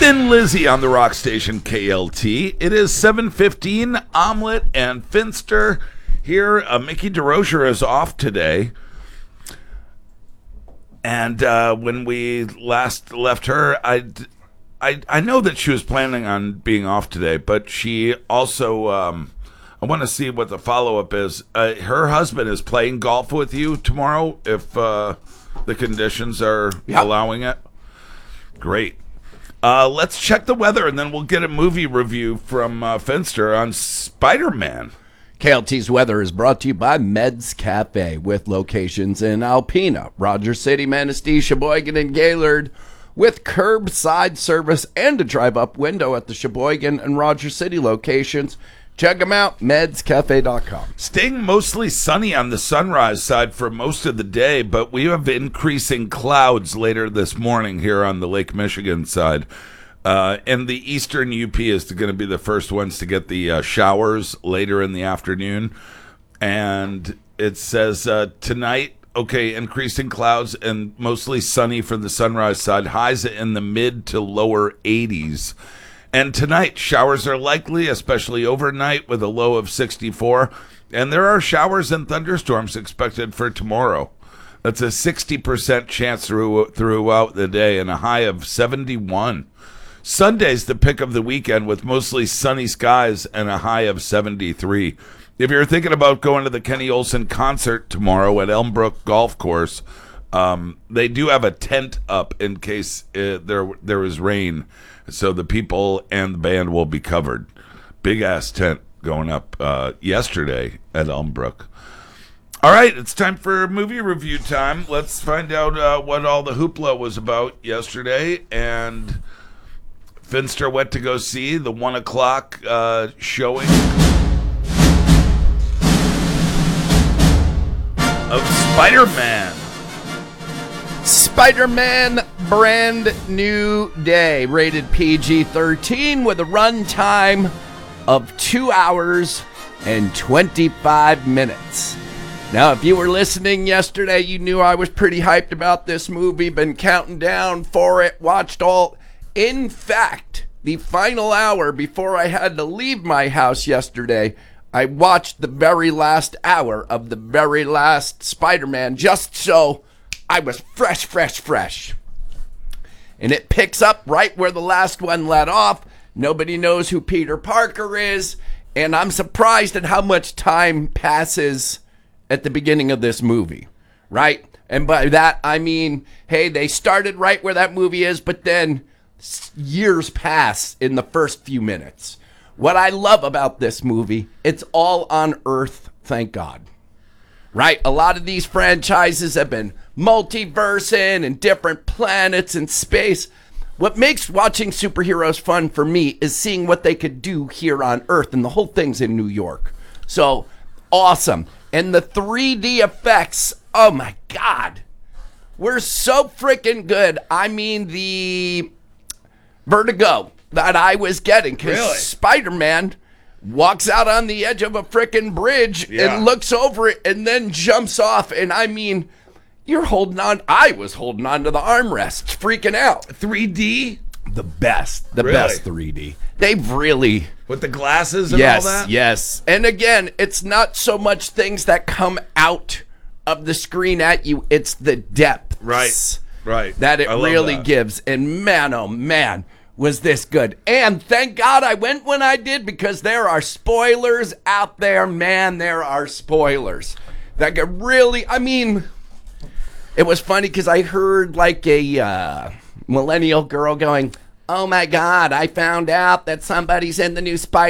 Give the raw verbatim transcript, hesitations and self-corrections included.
Thin Lizzy on the rock station K L T. It is seven fifteen. Omelet and Finster here. Uh, Mickey DeRozier is off today. And uh, when we last left her, I, I, I know that she was planning on being off today, but she also, um, I want to see what the follow-up is. Uh, her husband is playing golf with you tomorrow if uh, the conditions are yep. allowing it. Great. Uh, let's check the weather, and then we'll get a movie review from uh, Finster on Spider-Man. K L T's weather is brought to you by Meds Cafe, with locations in Alpena, Rogers City, Manistee, Sheboygan, and Gaylord, with curbside service and a drive-up window at the Sheboygan and Rogers City locations. Check them out, meds cafe dot com. Staying mostly sunny on the Sunrise side for most of the day, but we have increasing clouds later this morning here on the Lake Michigan side. Uh, and the eastern U P is going to be the first ones to get the uh, showers later in the afternoon. And it says uh, tonight, okay, increasing clouds and mostly sunny for the Sunrise side. Highs in the mid to lower eighties. And tonight, showers are likely, especially overnight, with a low of sixty-four. And there are showers and thunderstorms expected for tomorrow. That's a sixty percent chance through, throughout the day and a high of seventy-one. Sunday's the pick of the weekend with mostly sunny skies and a high of seventy-three. If you're thinking about going to the Kenny Olson concert tomorrow at Elmbrook Golf Course, um, they do have a tent up in case uh, there there is rain. So the people and the band will be covered. Big-ass tent going up uh, yesterday at Elmbrook. All right, it's time for movie review time. Let's find out uh, what all the hoopla was about yesterday. And Finster went to go see the one o'clock uh, showing of Spider-Man. Spider-Man Brand New Day, rated P G thirteen with a runtime of two hours and twenty-five minutes. Now, if you were listening yesterday, you knew I was pretty hyped about this movie, been counting down for it, watched all. In fact, the final hour before I had to leave my house yesterday, I watched the very last hour of the very last Spider-Man just so I was fresh, fresh, fresh. And it picks up right where the last one let off. Nobody knows who Peter Parker is. And I'm surprised at how much time passes at the beginning of this movie, right? And by that, I mean, hey, they started right where that movie is, but then years pass in the first few minutes. What I love about this movie, it's all on Earth, thank God. Right? A lot of these franchises have been multiversing and different planets and space. What makes watching superheroes fun for me is seeing what they could do here on Earth, and the whole thing's in New York. So, awesome. And the three D effects, oh my God, were so freaking good. I mean, the vertigo that I was getting, because really? Spider-Man walks out on the edge of a frickin' bridge yeah. and looks over it and then jumps off. And I mean, you're holding on. I was holding on to the armrests, freaking out. three D? The best. The really? best three D. They've really... With the glasses and yes, all that? Yes, And again, it's not so much things that come out of the screen at you. It's the depth. Right, right. That it really that. gives. And man, oh man, was this good. And thank God I went when I did, because there are spoilers out there. Man, there are spoilers. That could really, I mean, it was funny because I heard like a uh, millennial girl going, oh my God, I found out that somebody's in the new Spider